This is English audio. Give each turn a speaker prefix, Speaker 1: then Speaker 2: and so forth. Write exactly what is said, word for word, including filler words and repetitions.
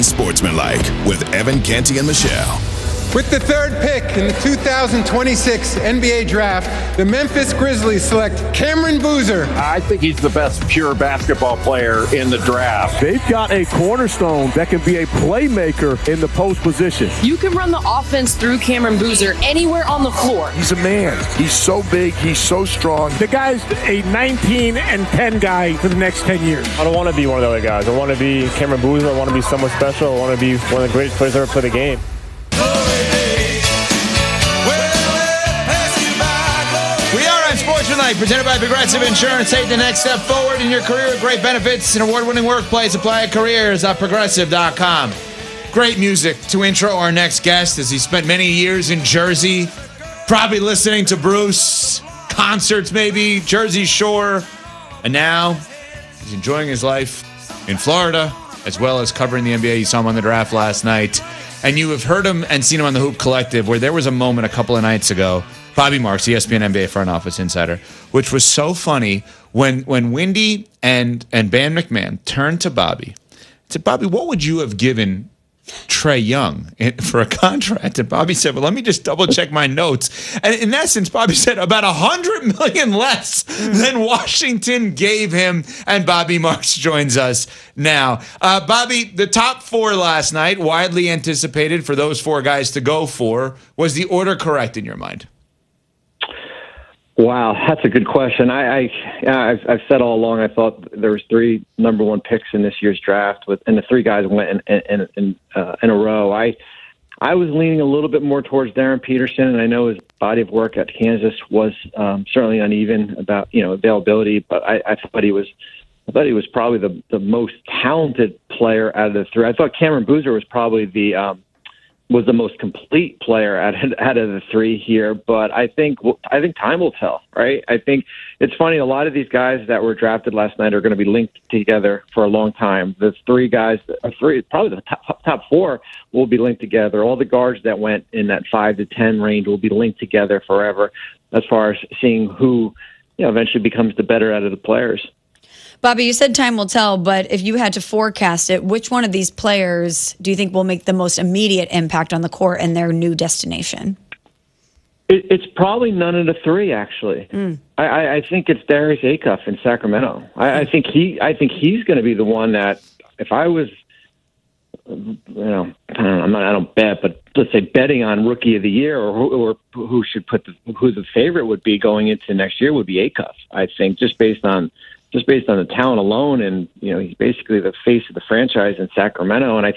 Speaker 1: Unsportsmanlike with Evan Canty and Michelle.
Speaker 2: With the third pick in the two thousand twenty-six N B A Draft, the Memphis Grizzlies select Cameron Boozer.
Speaker 3: I think he's the best pure basketball player in the draft.
Speaker 4: They've got a cornerstone that can be a playmaker in the post position.
Speaker 5: You can run the offense through Cameron Boozer anywhere on the floor.
Speaker 6: He's a man. He's so big. He's so strong.
Speaker 4: The guy's a nineteen and ten guy for the next ten years.
Speaker 7: I don't want to be one of the other guys. I want to be Cameron Boozer. I want to be someone special. I want to be one of the greatest players ever play the game.
Speaker 8: Sportsmanlike, presented by Progressive Insurance. Take the next step forward in your career with great benefits and award-winning workplace. Apply at careers at progressive dot com. Great music to intro our next guest, as he spent many years in Jersey, probably listening to Bruce, concerts maybe, Jersey Shore, and now he's enjoying his life in Florida, as well as covering the N B A. You saw him on the draft last night, and you have heard him and seen him on the Hoop Collective, where there was a moment a couple of nights ago, Bobby Marks, E S P N N B A front office insider, which was so funny when when Wendy and and Van McMahon turned to Bobby and said, Bobby, what would you have given Trae Young for a contract? And Bobby said, well, let me just double check my notes. And in essence, Bobby said about one hundred million dollars less than Washington gave him. And Bobby Marks joins us now. Uh, Bobby, the top four last night, widely anticipated for those four guys to go for. Was the order correct in your mind?
Speaker 9: Wow, that's a good question. I, I I've, I've said all along I thought there was three number one picks in this year's draft, with and the three guys went in in in, uh, in a row. I I was leaning a little bit more towards Darren Peterson, and I know his body of work at Kansas was um, certainly uneven about you know availability, but I, I thought he was I thought he was probably the the most talented player out of the three. I thought Cameron Boozer was probably the um, was the most complete player out of, out of the three here, but I think I think time will tell, right? I think it's funny. A lot of these guys that were drafted last night are going to be linked together for a long time. The three guys, or three, probably the top, top four, will be linked together. All the guards that went in that five to ten range will be linked together forever, as far as seeing who, you know, eventually becomes the better out of the players.
Speaker 10: Bobby, you said time will tell, but if you had to forecast it, which one of these players do you think will make the most immediate impact on the court and their new destination?
Speaker 9: It, it's probably none of the three, actually. Mm. I, I think it's Darius Acuff in Sacramento. I, I think he, I think he's going to be the one that, if I was, you know, I don't, I'm not, I don't bet, but let's say betting on Rookie of the Year, or who, or who should put the, who the favorite would be going into next year would be Acuff. I think just based on. Just based on the talent alone, and you know he's basically the face of the franchise in Sacramento, and I